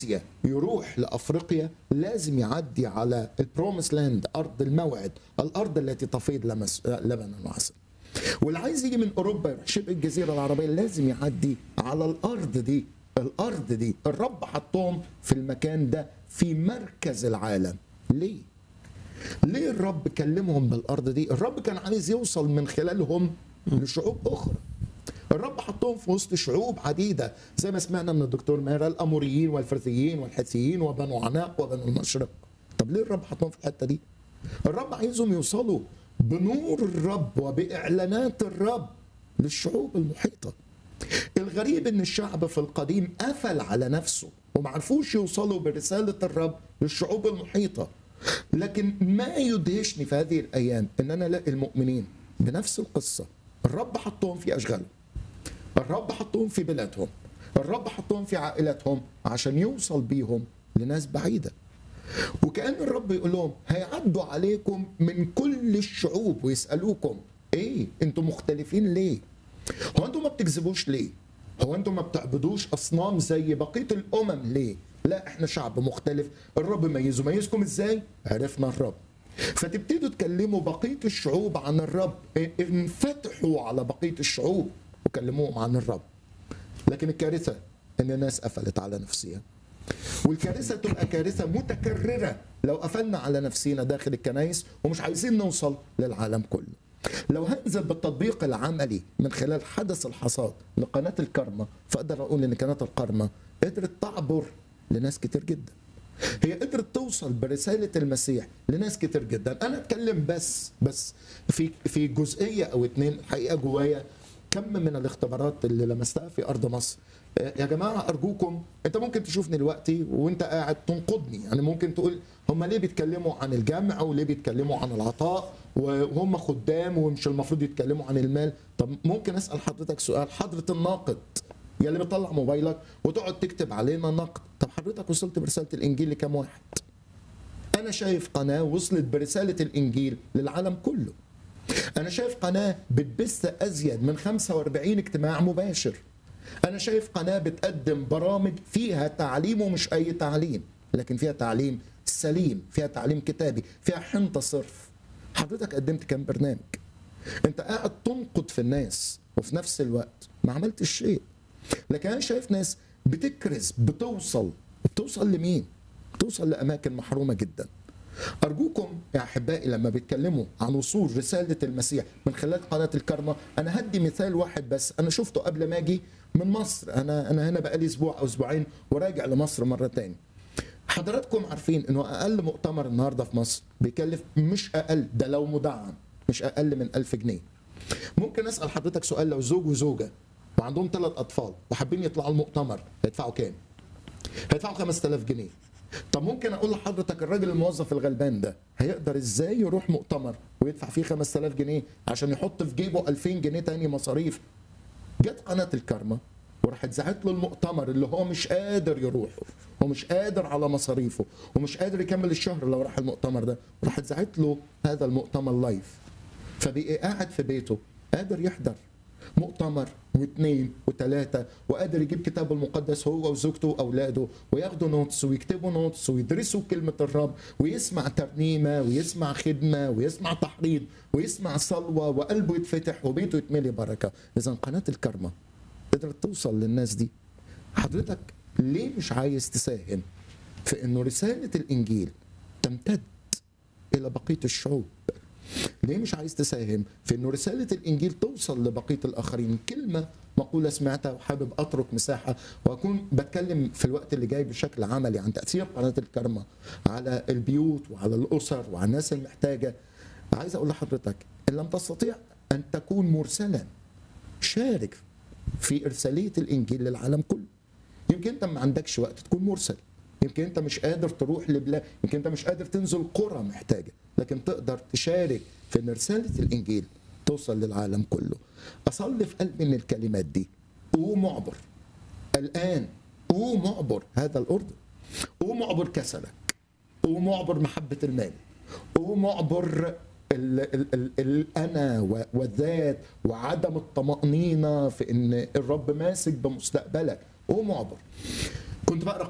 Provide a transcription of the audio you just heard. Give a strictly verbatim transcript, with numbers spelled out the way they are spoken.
يروح لافريقيا لازم يعدي على البروميس لاند، ارض الموعد، الارض التي تفيض لمس- لبنا وعسل. واللي عايز يجي من اوروبا يروح شبه الجزيره العربيه لازم يعدي على الارض دي. الارض دي الرب حطهم في المكان ده في مركز العالم. ليه؟ ليه الرب كلمهم بالارض دي؟ الرب كان عايز يوصل من خلالهم لشعوب اخرى. الرب حطهم في وسط شعوب عديده زي ما سمعنا من الدكتور ماهر، الاموريين والفرثيين والحثيين وبنو عناق وبنو المشرق. طب ليه الرب حطهم في الحته دي؟ الرب عايزهم يوصلوا بنور الرب وباعلانات الرب للشعوب المحيطه. الغريب ان الشعب في القديم قفل على نفسه وما عرفوش يوصلوا برساله الرب للشعوب المحيطه. لكن ما يدهشني في هذه الايام ان انا الاقي المؤمنين بنفس القصه. الرب حطهم في اشغالهم، الرب حطهم في بلادهم، الرب حطهم في عائلاتهم عشان يوصل بيهم لناس بعيده. وكأن الرب يقول لهم هيعدوا عليكم من كل الشعوب ويسألوكم ايه انتم مختلفين ليه؟ هو انتم ما بتكذبوش ليه؟ هو انتم ما بتعبدوش اصنام زي بقيه الامم ليه؟ لا احنا شعب مختلف. الرب ميزه. ميزكم ازاي؟ عرفنا الرب. فتبتدوا تكلموا بقيه الشعوب عن الرب، انفتحوا على بقيه الشعوب وكلموهم عن الرب. لكن الكارثه ان الناس قفلت على نفسها، والكارثه تبقى كارثه متكرره لو قفلنا على نفسينا داخل الكنائس ومش عايزين نوصل للعالم كله. لو هنزل بالتطبيق العملي من خلال حدث الحصاد لقناه الكرمه، فاقدر اقول ان قناه الكرمه قدرت تعبر لناس كتير جدا. هي قدرت توصل برساله المسيح لناس كتير جدا. انا اتكلم بس بس في في جزئيه او اتنين الحقيقه جوايا كم من الاختبارات اللي لمستها في ارض مصر. يا جماعه ارجوكم، انت ممكن تشوفني دلوقتي وانت قاعد تنقدني، يعني ممكن تقول هم ليه بيتكلموا عن الجمع وليه بيتكلموا عن العطاء وهم خدام ومش المفروض يتكلموا عن المال. طب ممكن اسال حضرتك سؤال، حضره الناقد يا اللي بتطلع موبايلك وتقعد تكتب علينا نقد، طب حضرتك وصلت برساله الانجيل لكام واحد؟ انا شايف قناه وصلت برساله الانجيل للعالم كله. أنا شايف قناة بتبث أزيد من خمسة وأربعين اجتماع مباشر. أنا شايف قناة بتقدم برامج فيها تعليم ومش أي تعليم، لكن فيها تعليم سليم، فيها تعليم كتابي، فيها حنطة صرف. حضرتك قدمت كم برنامج؟ أنت قاعد تنقد في الناس وفي نفس الوقت ما عملتش شيء. لكن أنا شايف ناس بتكرز، بتوصل. بتوصل لمين؟ بتوصل لأماكن محرومة جدا. أرجوكم يا أحبائي لما بيتكلموا عن وصول رسالة المسيح من خلال قناة الكرمة، أنا هدي مثال واحد بس أنا شفته قبل ما أجي من مصر. أنا أنا هنا بقالي أسبوع أو أسبوعين وراجع لمصر مرة تاني. حضراتكم عارفين إنه أقل مؤتمر النهاردة في مصر بيكلف مش أقل، ده لو مدعم مش أقل من ألف جنيه. ممكن أسأل حضرتك سؤال، لو زوج وزوجة وعندهم ثلاث أطفال وحابين يطلعوا المؤتمر هيدفعوا كام؟ هيدفعوا خمسة آلاف جنيه. طب ممكن اقول لحضرتك الراجل الموظف الغلبان ده هيقدر ازاي يروح مؤتمر ويدفع فيه خمسة آلاف جنيه عشان يحط في جيبه ألفين جنيه تاني مصاريف؟ جت قناه الكرمه وراحت زعت له المؤتمر اللي هو مش قادر يروحه، هو مش قادر على مصاريفه ومش قادر يكمل الشهر لو راح المؤتمر ده، راحت زعت له هذا المؤتمر لايف. فبقى قاعد في بيته قادر يحضر مؤتمر واثنين وثلاثة، وقادر يجيب كتابه المقدس هو وزوجته وأولاده وياخدوا نوتس ويكتبوا نوتس ويدرسوا كلمة الرب ويسمع ترنيمة ويسمع خدمة ويسمع تحريض ويسمع صلوة وقلبه يتفتح وبيته يتملي بركة. إذا قناة الكرمة قدرت توصل للناس دي. حضرتك ليه مش عايز تساهم في إنه رسالة الإنجيل تمتد إلى بقية الشعوب؟ ليه مش عايز تساهم في انه رساله الانجيل توصل لبقيه الاخرين؟ كلمه مقوله سمعتها وحابب اترك مساحه واكون بتكلم في الوقت اللي جاي بشكل عملي عن تاثير قناه الكرمه على البيوت وعلى الاسر وعلى الناس المحتاجه. عايز اقول لحضرتك ان لم تستطيع ان تكون مرسلا، شارك في ارساليه الانجيل للعالم كله. يمكن انت ما عندكش وقت تكون مرسل، يمكن انت مش قادر تروح لبلاد، يمكن انت مش قادر تنزل قرى محتاجه، لكن تقدر تشارك في ان رساله الانجيل توصل للعالم كله. اصلي في قلبي ان الكلمات دي قوم اعبر الان، قوم اعبر هذا الاردن، قوم اعبر كسلك، قوم اعبر محبه المال، قوم اعبر ال ال ال الانا والذات وعدم الطمانينه في ان الرب ماسك بمستقبلك. قوم اعبر. كنت بقرا